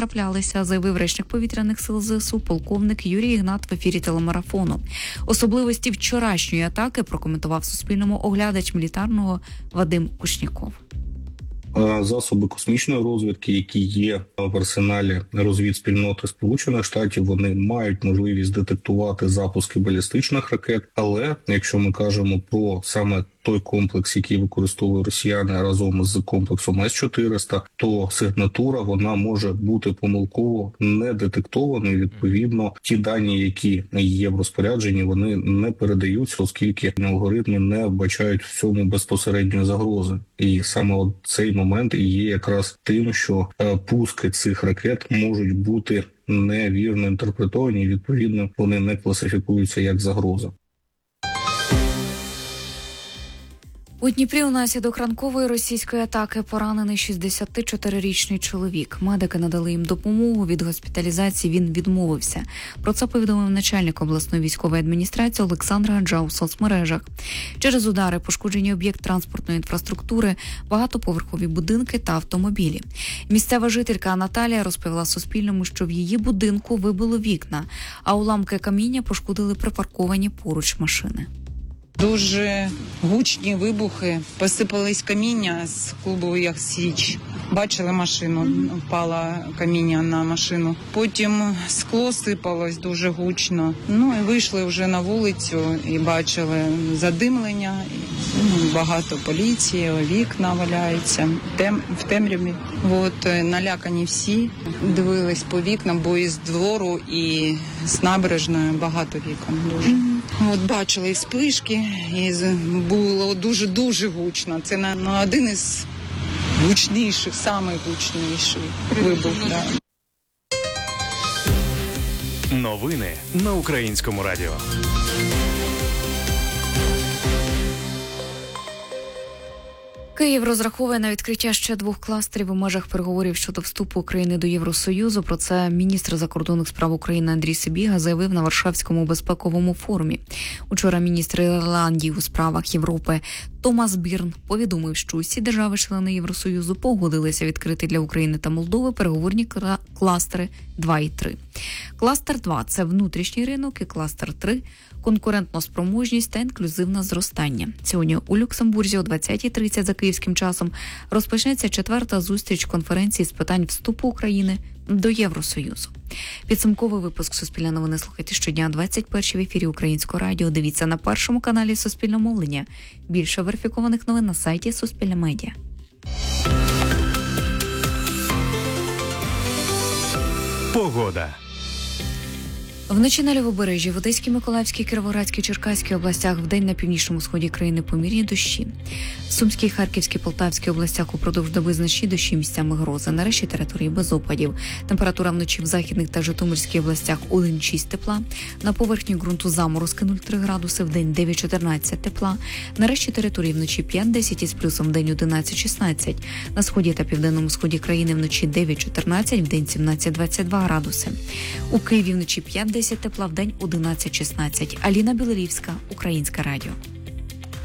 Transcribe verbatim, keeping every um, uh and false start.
траплялися, заявив речник повітряних сил ЗСУ полковник Юрій Ігнат в ефірі телемарафону. Особливості вчорашньої атаки прокоментував Суспільному оглядач мілітарного Вадим Кушніков. Засоби космічної розвідки, які є в арсеналі розвідспільноти Сполучених Штатів, вони мають можливість детектувати запуски балістичних ракет. Але якщо ми кажемо про саме той комплекс, який використовують росіяни разом з комплексом С чотириста, то сигнатура вона може бути помилково не детектованою. Відповідно, ті дані, які є в розпорядженні, вони не передаються, оскільки алгоритми не вбачають в цьому безпосередньої загрози. І саме от цей момент і є якраз тим, що пуски цих ракет можуть бути невірно інтерпретовані, і відповідно вони не класифікуються як загроза. У Дніпрі унаслідок ранкової російської атаки поранений шістдесятичотирирічний чоловік. Медики надали їм допомогу. Від госпіталізації він відмовився. Про це повідомив начальник обласної військової адміністрації Олександр Гаджа у соцмережах. Через удари пошкоджені об'єкт транспортної інфраструктури, багатоповерхові будинки та автомобілі. Місцева жителька Наталія розповіла Суспільному, що в її будинку вибило вікна, а уламки каміння пошкодили припарковані поруч машини. Дуже гучні вибухи, посипались каміння з клубу «Як Січ». Бачили машину, впало каміння на машину. Потім скло сипалось дуже гучно. Ну і вийшли вже на вулицю і бачили задимлення, багато поліції, вікна валяються тем, в темряві. От, налякані всі, дивились по вікнам, бо із двору і з набережної багато вікон дуже. От бачили і вспишки, і було дуже-дуже гучно. Це на, на один із гучніших, самий гучніший вибух. Да. Новини на Українському радіо. Київ розраховує на відкриття ще двох кластерів у межах переговорів щодо вступу України до Євросоюзу. Про це міністр закордонних справ України Андрій Сибіга заявив на Варшавському безпековому форумі. Учора міністр Ірландії у справах Європи Томас Бірн повідомив, що усі держави-члени Євросоюзу погодилися відкрити для України та Молдови переговорні кластери два і три. Кластер два – це внутрішній ринок, і кластер три – конкурентна спроможність та інклюзивне зростання. Сьогодні у Люксембурзі о двадцятій тридцять за київським часом розпочнеться четверта зустріч конференції з питань вступу України до Євросоюзу. Підсумковий випуск «Суспільне новини» слухайте щодня о двадцять першій в ефірі Українського радіо. Дивіться на першому каналі Суспільне мовлення. Більше верифікованих новин на сайті Суспільне медіа. Погода. Вночі на Лівобережжі, в Одеській, Миколаївській, Кіровоградській, Черкаській областях, вдень на північному сході країни помірні дощі. В Сумській, Харківській, Полтавській областях упродовж доби значні дощі, місцями грози. На решті території без опадів. Температура вночі в Західних та Житомирській областях один-шість тепла. На поверхні ґрунту заморозки нуль цілих три градуси, вдень дев'ять-чотирнадцять тепла. На решті території вночі п'ять-десять із плюсом, вдень одинадцять-шістнадцять. На сході та південному сході країни вночі дев'ять-чотирнадцять, вдень сімнадцять-двадцять два градуси. У Києві вночі п'ять-десять тепла, вдень одинадцять-шістнадцять. Аліна Білорівська, Українське радіо.